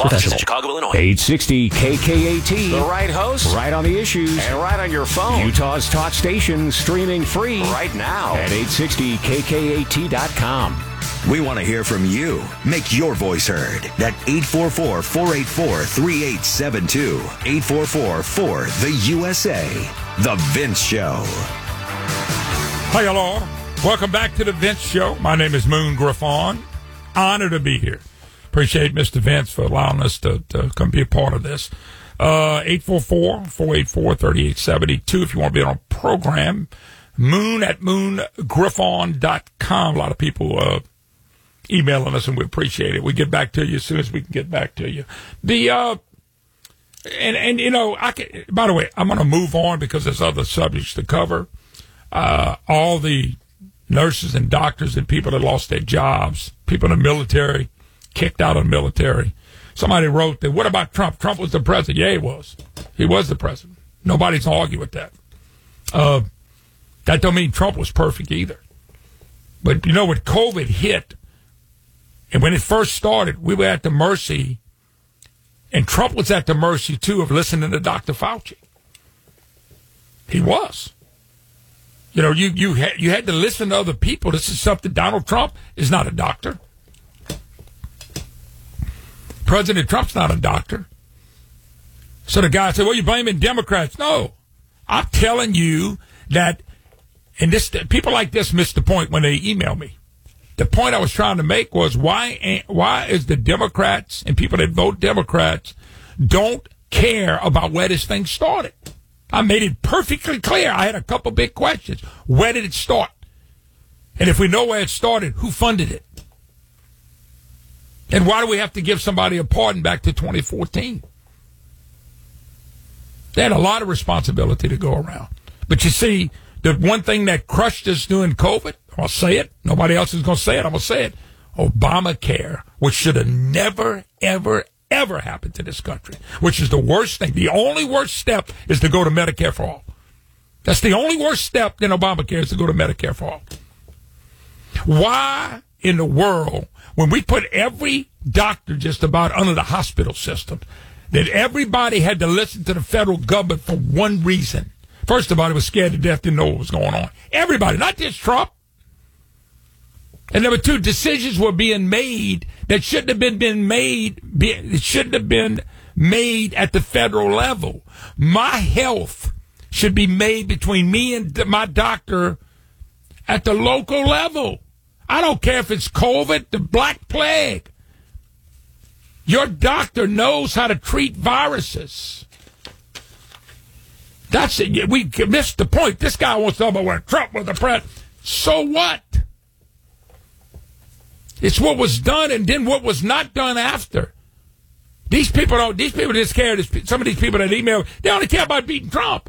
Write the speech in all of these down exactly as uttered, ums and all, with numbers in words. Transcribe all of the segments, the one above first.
Professional. Chicago, Illinois. eight sixty K K A T. The right host. Right on the issues. And right on your phone. Utah's talk station, streaming free. Right now. At eight sixty K K A T dot com. We want to hear from you. Make your voice heard at eight four four, four eight four, three eight seven two. eight four four, four, the U S A. The Vince Show. Hi, hello. Welcome back to the Vince Show. My name is Moon Griffon. Honored to be here. Appreciate Mister Vince for allowing us to, to come be a part of this. Uh, eight four four, four eight four, three eight seven two if you want to be on a program. Moon at moon griffon dot com. A lot of people uh, emailing us, and we appreciate it. We get back to you as soon as we can get back to you. The uh, and and you know, I can, by the way, I'm going to move on because there's other subjects to cover. Uh, all the nurses and doctors and people that lost their jobs, people in the military, kicked out of the military. Somebody wrote that, what about Trump? Trump was the president. Yeah, he was. He was the president. Nobody's arguing with that. Uh, that don't mean Trump was perfect either. But, you know, when COVID hit, and when it first started, we were at the mercy, and Trump was at the mercy, too, of listening to Doctor Fauci. He was. You know, you you had, you had to listen to other people. This is something, Donald Trump is not a doctor. President Trump's not a doctor. So the guy said, well, you're blaming Democrats. No. I'm telling you that, and this people like this miss the point when they email me. The point I was trying to make was why why is the Democrats and people that vote Democrats don't care about where this thing started? I made it perfectly clear. I had a couple big questions. Where did it start? And if we know where it started, who funded it? And why do we have to give somebody a pardon back to twenty fourteen? They had a lot of responsibility to go around. But you see, the one thing that crushed us during COVID, I'll say it. Nobody else is going to say it. I'm going to say it. Obamacare, which should have never, ever, ever happened to this country, which is the worst thing. The only worst step is to go to Medicare for all. That's the only worst step in Obamacare is to go to Medicare for all. Why in the world, when we put every doctor just about under the hospital system, that everybody had to listen to the federal government for one reason? First of all, they was scared to death, didn't know what was going on. Everybody, not just Trump. And number two, decisions were being made that shouldn't have been, been made, be, it shouldn't have been made at the federal level. My health should be made between me and my doctor at the local level. I don't care if it's COVID, the Black Plague. Your doctor knows how to treat viruses. That's it. We missed the point. This guy wants to talk about where Trump was the president. So what? It's what was done and then what was not done after. These people don't, these people just care. Some of these people that email, they only care about beating Trump.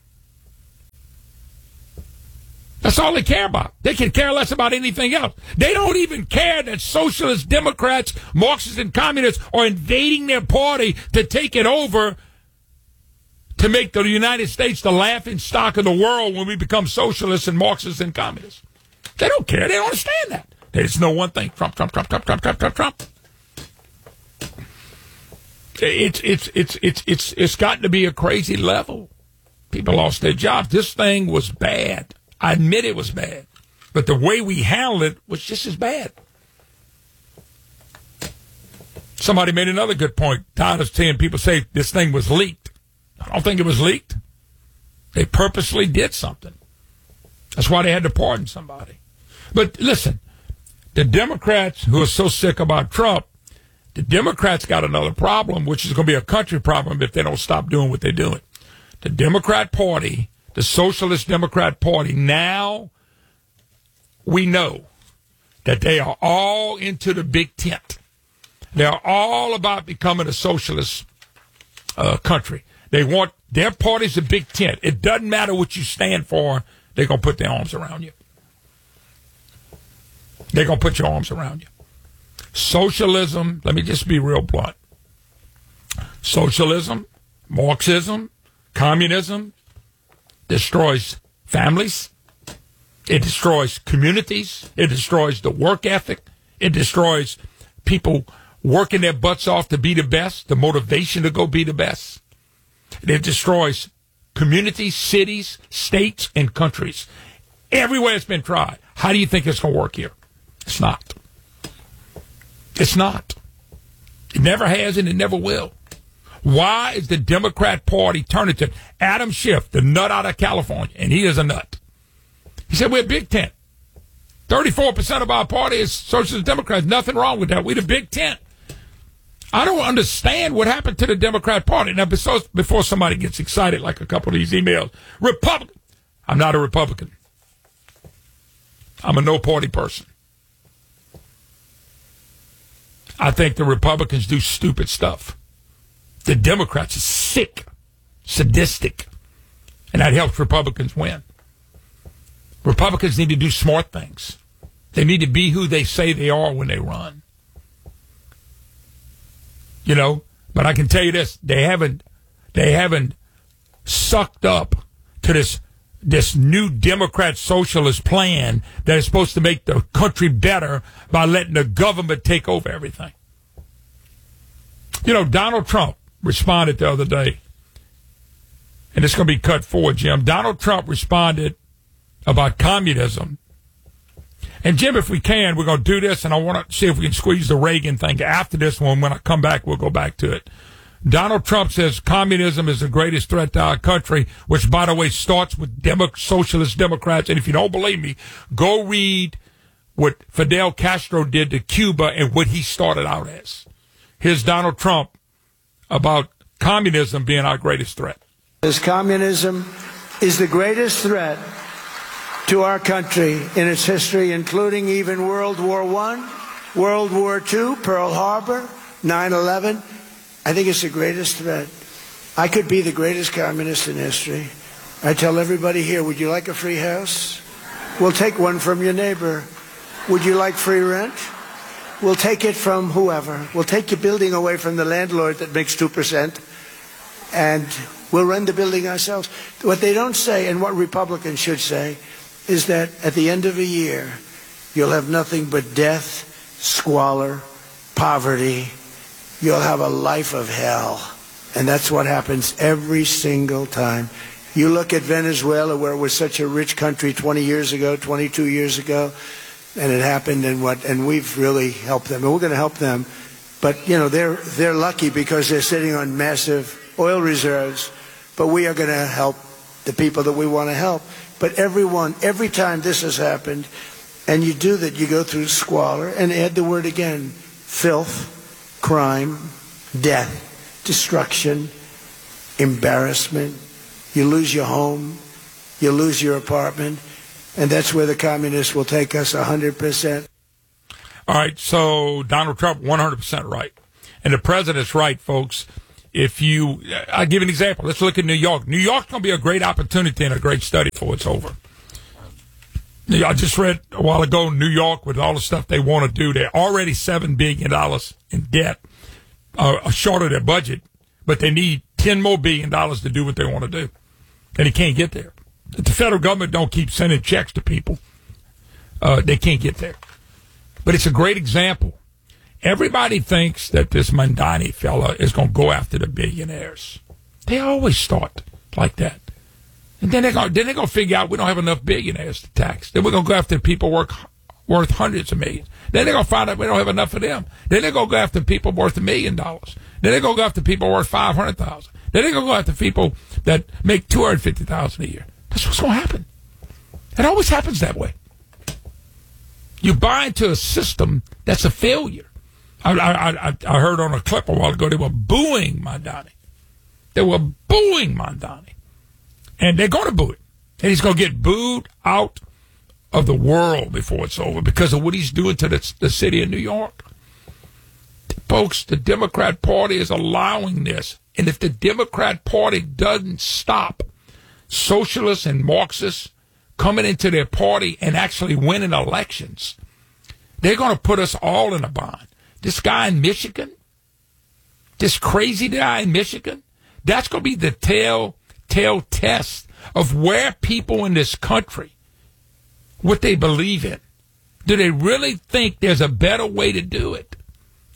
That's all they care about. They can care less about anything else. They don't even care that socialist Democrats, Marxists, and communists are invading their party to take it over to make the United States the laughing stock of the world when we become socialists and Marxists and communists. They don't care. They don't understand that. They just know one thing. Trump, Trump, Trump, Trump, Trump, Trump, Trump, Trump. It's, it's, it's, it's, it's, it's gotten to be a crazy level. People lost their jobs. This thing was bad. I admit it was bad. But the way we handled it was just as bad. Somebody made another good point. Tired of seeing people say this thing was leaked. I don't think it was leaked. They purposely did something. That's why they had to pardon somebody. But listen, the Democrats who are so sick about Trump, the Democrats got another problem, which is going to be a country problem if they don't stop doing what they're doing. The Democrat Party, the Socialist Democrat Party, now we know that they are all into the big tent. They're all about becoming a socialist uh, country. They want their party's a big tent. It doesn't matter what you stand for. They're going to put their arms around you. They're going to put your arms around you. Socialism, let me just be real blunt. Socialism, Marxism, communism destroys families. It destroys communities. It destroys the work ethic. It destroys people working their butts off to be the best, the motivation to go be the best. It destroys communities, cities, states, and countries. Everywhere it's been tried. How do you think it's going to work here? It's not. It's not. It never has and it never will. Why is the Democrat Party turning to Adam Schiff, the nut out of California, and he is a nut? He said, we're Big Tent. thirty-four percent of our party is Socialist Democrats. Nothing wrong with that. We're the Big Tent. I don't understand what happened to the Democrat Party. Now, before somebody gets excited, like a couple of these emails, Republican. I'm not a Republican. I'm a no-party person. I think the Republicans do stupid stuff. The Democrats are sick, sadistic, and that helps Republicans win. Republicans need to do smart things. They need to be who they say they are when they run. You know, but I can tell you this, they haven't they haven't sucked up to this this new Democrat socialist plan that is supposed to make the country better by letting the government take over everything. You know, Donald Trump responded the other day, and it's going to be cut forward, Jim. Donald Trump responded about communism. And, Jim, if we can, we're going to do this, and I want to see if we can squeeze the Reagan thing after this one. When I come back, we'll go back to it. Donald Trump says communism is the greatest threat to our country, which, by the way, starts with Demo- socialist Democrats. And if you don't believe me, go read what Fidel Castro did to Cuba and what he started out as. Here's Donald Trump about communism being our greatest threat. As communism is the greatest threat to our country in its history, including even World War One, World War Two, Pearl Harbor, nine eleven. I think it's the greatest threat. I could be the greatest communist in history. I tell everybody here, would you like a free house? We'll take one from your neighbor. Would you like free rent? We'll take it from whoever. We'll take your building away from the landlord that makes two percent, and we'll rent the building ourselves. What they don't say, and what Republicans should say, is that at the end of a year, you'll have nothing but death, squalor, poverty. You'll have a life of hell. And that's what happens every single time. You look at Venezuela, where it was such a rich country twenty years ago, twenty-two years ago, and it happened, and what, and we've really helped them, and we're going to help them. But, you know, they're, they're lucky because they're sitting on massive oil reserves, but we are going to help the people that we want to help. But everyone, every time this has happened, and you do that, you go through squalor, and add the word again, filth, crime, death, destruction, embarrassment. You lose your home, you lose your apartment, and that's where the communists will take us one hundred percent. All right, so Donald Trump, one hundred percent right. And the president's right, folks. If you, I'll give an example. Let's look at New York. New York's going to be a great opportunity and a great study before it's over. I just read a while ago, New York, with all the stuff they want to do, they're already seven billion dollars in debt, uh, short of their budget, but they need ten more billion dollars to do what they want to do. And they can't get there. If the federal government don't keep sending checks to people, uh, they can't get there. But it's a great example. Everybody thinks that this Mandani fella is going to go after the billionaires. They always start like that. And then they're going then they're going to figure out we don't have enough billionaires to tax. Then we're going to go after people work, worth hundreds of millions. Then they're going to find out we don't have enough of them. Then they're going to go after people worth a million dollars. Then they're going to go after people worth five hundred thousand dollars. Then they're going to go after people that make two hundred fifty thousand dollars a year. That's what's going to happen. It always happens that way. You buy into a system that's a failure. I, I, I, I heard on a clip a while ago they were booing Mandani. They were booing Mandani. And they're going to boo it. And he's going to get booed out of the world before it's over because of what he's doing to the, the city of New York. Folks, the Democrat Party is allowing this. And if the Democrat Party doesn't stop socialists and Marxists coming into their party and actually winning elections, they're going to put us all in a bind. This guy in Michigan, this crazy guy in Michigan, that's going to be the telltale test of where people in this country, what they believe in. Do they really think there's a better way to do it?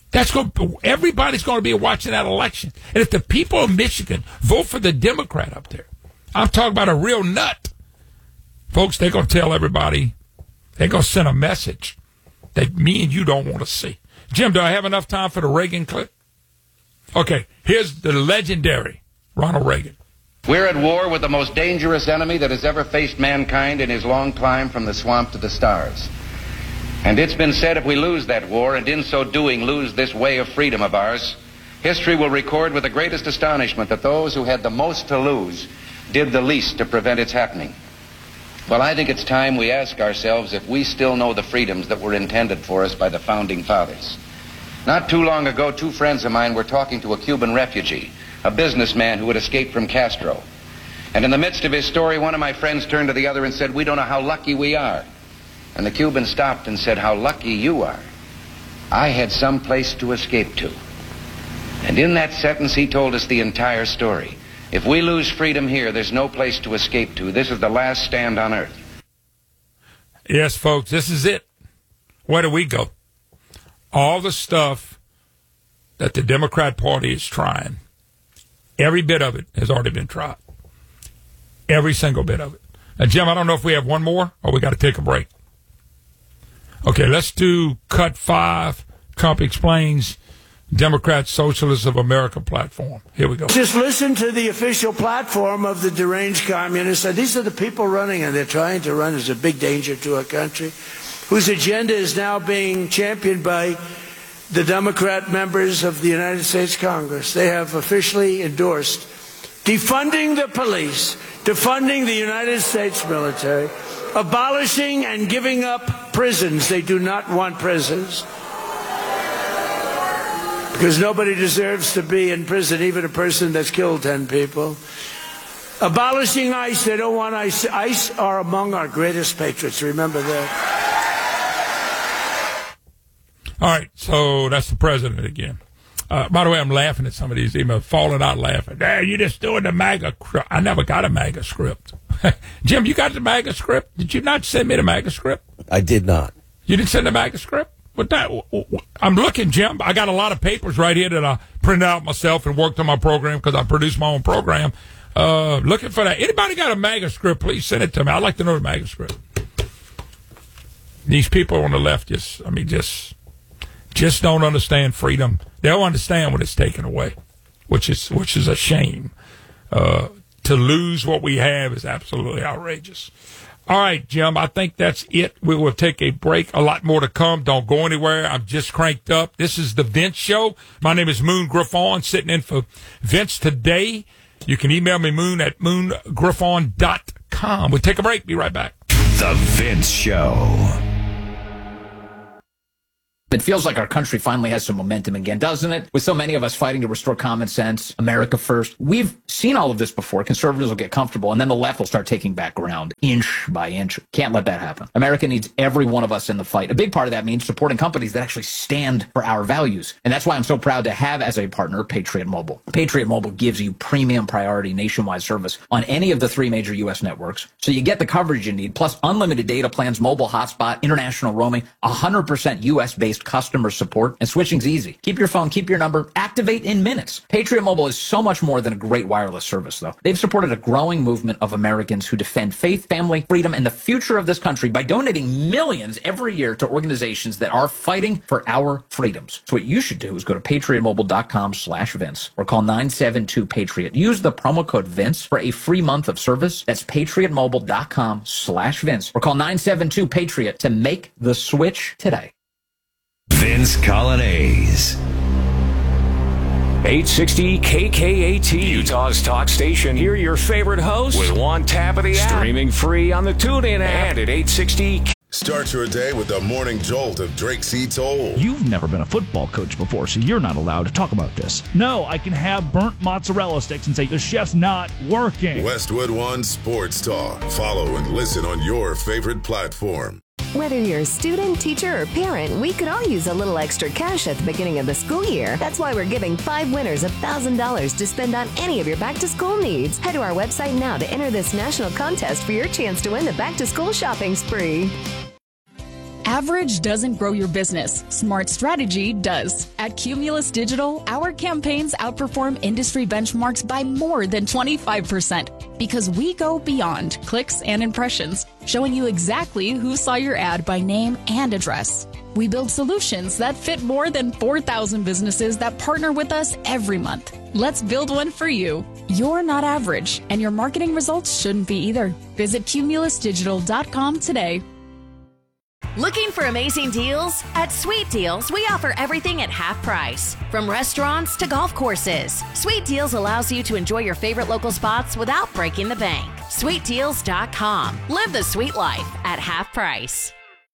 That's going. Everybody's going to be watching that election. And if the people of Michigan vote for the Democrat up there, I'm talking about a real nut. Folks, they're going to tell everybody, they're going to send a message that me and you don't want to see. Jim, do I have enough time for the Reagan clip? Okay, here's the legendary Ronald Reagan. We're at war with the most dangerous enemy that has ever faced mankind in his long climb from the swamp to the stars. And it's been said if we lose that war, and in so doing lose this way of freedom of ours, history will record with the greatest astonishment that those who had the most to lose did the least to prevent its happening. Well, I think it's time we ask ourselves if we still know the freedoms that were intended for us by the Founding Fathers. Not too long ago, two friends of mine were talking to a Cuban refugee, a businessman who had escaped from Castro. And in the midst of his story, one of my friends turned to the other and said, "We don't know how lucky we are." And the Cuban stopped and said, "How lucky you are. I had some place to escape to." And in that sentence, he told us the entire story. If we lose freedom here, there's no place to escape to. This is the last stand on earth. Yes, folks, this is it. Where do we go? All the stuff that the Democrat Party is trying, every bit of it has already been tried. Every single bit of it. Now, Jim, I don't know if we have one more or we got to take a break. Okay, let's do cut five. Trump explains Democrat Socialists of America platform. Here we go. Just listen to the official platform of the deranged communists. These are the people running, and they're trying to run as a big danger to our country, whose agenda is now being championed by the Democrat members of the United States Congress. They have officially endorsed defunding the police, defunding the United States military, abolishing and giving up prisons. They do not want prisons, because nobody deserves to be in prison, even a person that's killed ten people. Abolishing ICE. They don't want ICE. ICE are among our greatest patriots. Remember that. All right, so that's the president again. Uh, by the way, I'm laughing at some of these emails, falling out laughing. Hey, you just doing the MAGA script. I never got a MAGA script. Jim, you got the MAGA script? Did you not send me the MAGA script? I did not. You didn't send the MAGA script? What that? I'm looking, Jim. I got a lot of papers right here that I printed out myself and worked on my program because I produce my own program. Uh, looking for that. Anybody got a MAGA script? Please send it to me. I'd like to know the MAGA script. These people on the left just, I mean, just, just don't understand freedom. They don't understand when it's taken away, which is, which is a shame. Uh, to lose what we have is absolutely outrageous. All right, Jim, I think that's it. We will take a break. A lot more to come. Don't go anywhere. I'm just cranked up. This is the Vince Show. My name is Moon Griffon, sitting in for Vince today. You can email me, moon at moon griffon dot com. We'll take a break. Be right back. The Vince Show. It feels like our country finally has some momentum again, doesn't it? With so many of us fighting to restore common sense, America first. We've seen all of this before. Conservatives will get comfortable, and then the left will start taking back ground, inch by inch. Can't let that happen. America needs every one of us in the fight. A big part of that means supporting companies that actually stand for our values. And that's why I'm so proud to have as a partner Patriot Mobile. Patriot Mobile gives you premium priority nationwide service on any of the three major U S networks. So you get the coverage you need, plus unlimited data plans, mobile hotspot, international roaming, one hundred percent U S-based customer support, and switching's easy. Keep your phone, keep your number, activate in minutes. Patriot Mobile is so much more than a great wireless service, though. They've supported a growing movement of Americans who defend faith, family, freedom, and the future of this country by donating millions every year to organizations that are fighting for our freedoms. So what you should do is go to patriot mobile dot com slash Vince or call nine seven two Patriot. Use the promo code Vince for a free month of service. That's patriot mobile dot com slash Vince or call nine seven two Patriot to make the switch today. Vince Colonnese. eight sixty K K A T, Utah's talk station. Hear your favorite host with one tap of the app. Streaming free on the TuneIn app and at eight sixty. Start your day with the morning jolt of Drake C. Toll. You've never been a football coach before, so you're not allowed to talk about this. No, I can have burnt mozzarella sticks and say, the chef's not working. Westwood One Sports Talk. Follow and listen on your favorite platform. Whether you're a student, teacher, or parent, we could all use a little extra cash at the beginning of the school year. That's why we're giving five winners one thousand dollars to spend on any of your back-to-school needs. Head to our website now to enter this national contest for your chance to win the back-to-school shopping spree. Average doesn't grow your business. Smart strategy does. At Cumulus Digital, our campaigns outperform industry benchmarks by more than twenty-five percent because we go beyond clicks and impressions, showing you exactly who saw your ad by name and address. We build solutions that fit more than four thousand businesses that partner with us every month. Let's build one for you. You're not average, and your marketing results shouldn't be either. Visit cumulus digital dot com today. Looking for amazing deals? At Sweet Deals, we offer everything at half price. From restaurants to golf courses, Sweet Deals allows you to enjoy your favorite local spots without breaking the bank. sweet deals dot com. Live the sweet life at half price.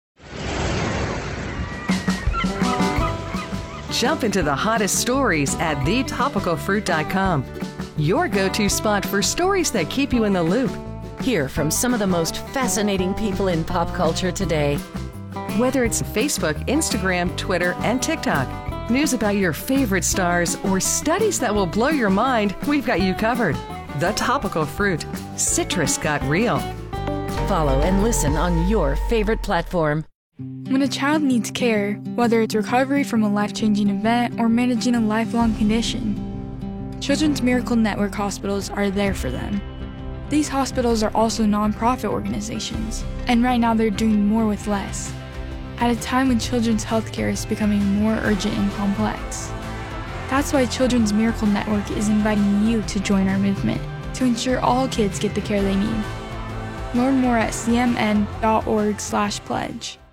Jump into the hottest stories at the topical fruit dot com. Your go-to spot for stories that keep you in the loop. Hear from some of the most fascinating people in pop culture today. Whether it's Facebook, Instagram, Twitter, and TikTok, news about your favorite stars, or studies that will blow your mind, we've got you covered. The Topical Fruit. Citrus got real. Follow and listen on your favorite platform. When a child needs care, whether it's recovery from a life-changing event or managing a lifelong condition, Children's Miracle Network hospitals are there for them. These hospitals are also nonprofit organizations, and right now they're doing more with less, at a time when children's healthcare is becoming more urgent and complex. That's why Children's Miracle Network is inviting you to join our movement to ensure all kids get the care they need. Learn more at c m n dot org slash pledge.